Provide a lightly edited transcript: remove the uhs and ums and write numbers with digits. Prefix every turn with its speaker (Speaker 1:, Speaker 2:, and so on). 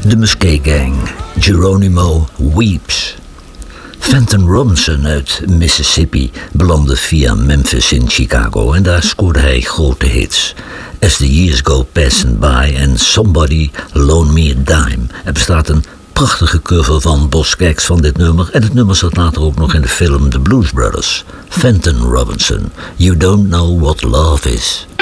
Speaker 1: De Musquet Gang, Geronimo Weeps. Fenton Robinson uit Mississippi belandde via Memphis in Chicago en daar scoorde hij grote hits. As the Years Go Passing By en Somebody Loan Me a Dime. Er bestaat een prachtige cover van Boz Scaggs van dit nummer en het nummer zat later ook nog in de film The Blues Brothers. Fenton Robinson, You Don't Know What Love Is.